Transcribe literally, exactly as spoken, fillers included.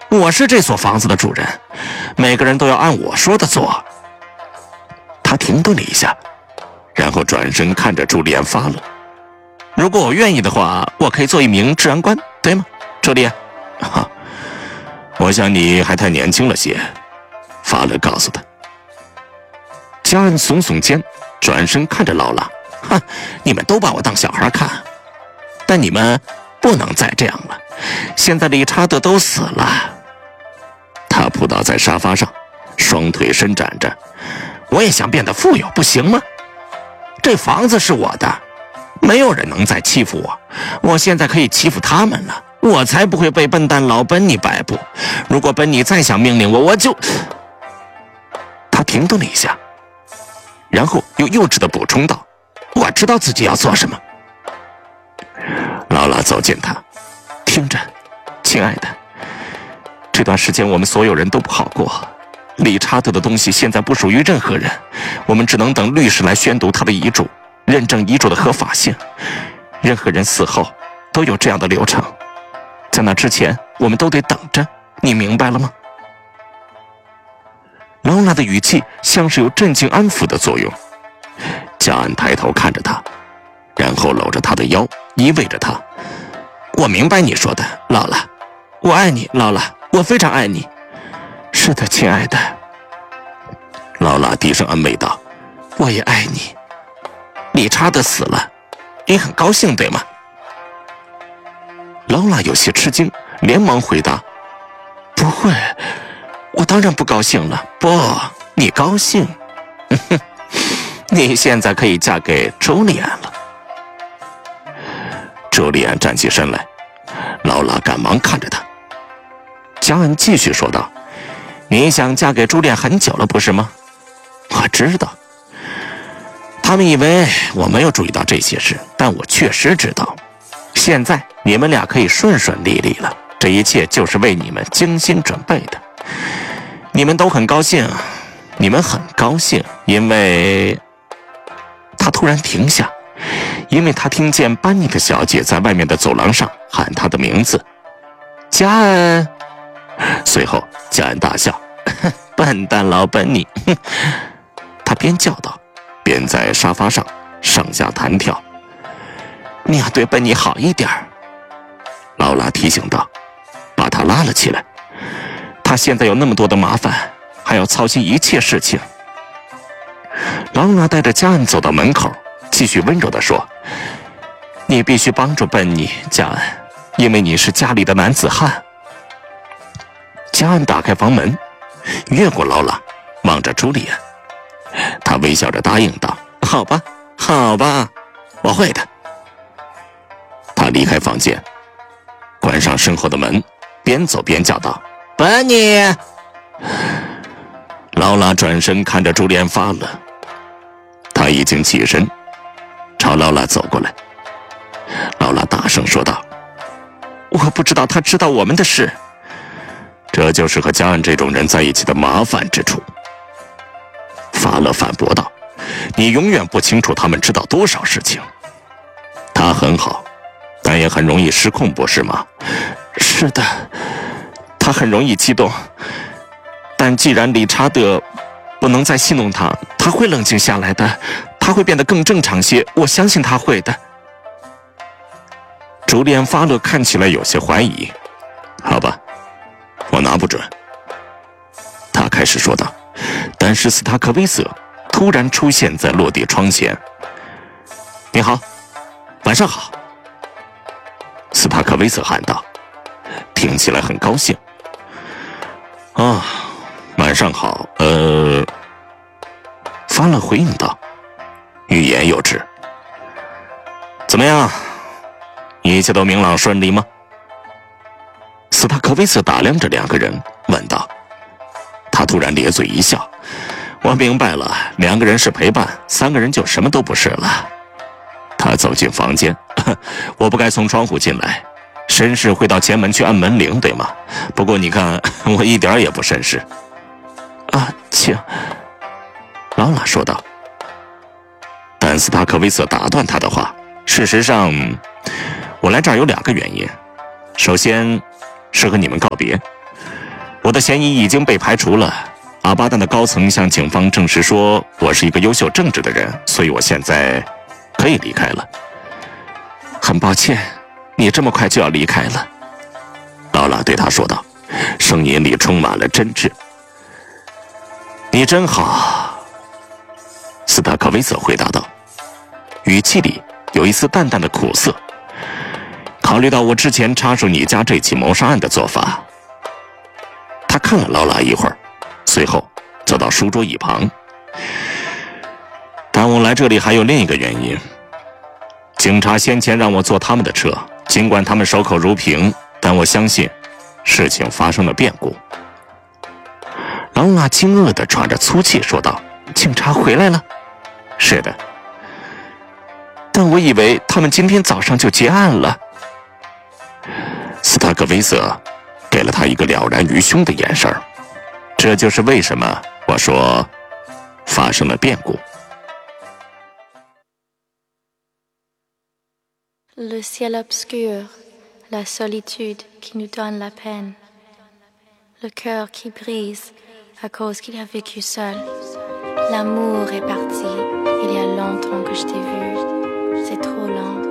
我是这所房子的主人，每个人都要按我说的做。他停顿了一下，然后转身看着朱丽安发了。如果我愿意的话，我可以做一名治安官，对吗，朱丽安？哈，我想你还太年轻了些，法勒告诉他。加恩耸耸肩，转身看着劳拉，哼，你们都把我当小孩看，但你们不能再这样了。现在理查德都死了。他扑倒在沙发上，双腿伸展着。我也想变得富有，不行吗？这房子是我的，没有人能再欺负我。我现在可以欺负他们了，我才不会被笨蛋老本尼摆布。如果本尼再想命令我，我就……他停顿了一下，然后又幼稚地补充道：“我知道自己要做什么。”劳拉走近他，听着，亲爱的，这段时间我们所有人都不好过。理查德的东西现在不属于任何人，我们只能等律师来宣读他的遗嘱，认证遗嘱的合法性。任何人死后都有这样的流程，在那之前我们都得等着，你明白了吗？劳拉的语气像是有镇静安抚的作用。加恩抬头看着他，然后搂着他的腰，依偎着他。我明白你说的，劳拉，我爱你，劳拉，我非常爱你。是的，亲爱的。劳拉低声安慰道：“我也爱你。理查德死了，你很高兴对吗？”劳拉有些吃惊，连忙回答：“不会，我当然不高兴了。不，你高兴。你现在可以嫁给朱利安了。”朱利安站起身来，劳拉赶忙看着他。加恩继续说道：“你想嫁给朱利安很久了，不是吗？”我知道。他们以为我没有注意到这些事，但我确实知道。现在你们俩可以顺顺利利了，这一切就是为你们精心准备的。你们都很高兴，你们很高兴，因为……他突然停下，因为他听见班尼特小姐在外面的走廊上喊他的名字：“加恩。”随后加恩大笑：“笨蛋老本尼！”他边叫道，边在沙发上上下弹跳。“你要对本尼好一点。”劳拉提醒道，把他拉了起来。他现在有那么多的麻烦，还要操心一切事情。劳拉带着加恩走到门口，继续温柔地说：“你必须帮助本尼，加恩，因为你是家里的男子汉。”加恩打开房门，越过劳拉，望着朱莉安。他微笑着答应道：“好吧，好吧，我会的。”他离开房间，关上身后的门，边走边叫道：“本尼！”劳拉转身看着朱莉安发了，他已经起身，朝劳拉走过来。劳拉大声说道：“我不知道他知道我们的事。”这就是和加恩这种人在一起的麻烦之处。法勒反驳道：“你永远不清楚他们知道多少事情。他很好，但也很容易失控，不是吗？”“是的，他很容易激动。但既然理查德不能再戏弄他，他会冷静下来的，他会变得更正常些，我相信他会的。”朱莉安·法勒看起来有些怀疑。“好吧，我拿不准。”他开始说道，但是斯塔克威瑟突然出现在落地窗前。“你好，晚上好。”斯塔克威瑟喊道，听起来很高兴。“啊，晚上好。”呃，法勒回应道，欲言又止。“怎么样，一切都明朗顺利吗？”斯塔克威瑟打量着两个人，问道。他突然咧嘴一笑：“我明白了，两个人是陪伴，三个人就什么都不是了。”他走进房间，“我不该从窗户进来，绅士会到前门去按门铃，对吗？不过你看，我一点也不绅士。”“啊，请。”劳拉说道。但斯塔克威瑟打断他的话：“事实上，我来这儿有两个原因。首先是和你们告别。 我的嫌疑已经被排除了。阿巴旦的高层向警方证实说，我是一个优秀正直的人，所以我现在可以离开了。很抱歉，你这么快就要离开了。劳拉对他说道，声音里充满了真挚。你真好，斯塔克维瑟回答道，语气里有一丝淡淡的苦涩。考虑到我之前插手你家这起谋杀案的做法，他看了劳拉一会儿，随后走到书桌一旁。但我来这里还有另一个原因。警察先前让我坐他们的车，尽管他们守口如瓶，但我相信事情发生了变故。劳拉惊愕地喘着粗气说道，警察回来了？是的，但我以为他们今天早上就结案了。斯塔克维瑟给了他一个了然于胸的眼神，这就是为什么我说发生了变故。 Le ciel obscur, la solitude qui nous donne la peine, le cœur qui brise à cause qu'il a vécu seul. L'amour est parti, il y a longtemps que je t'ai vu, c'est trop lent.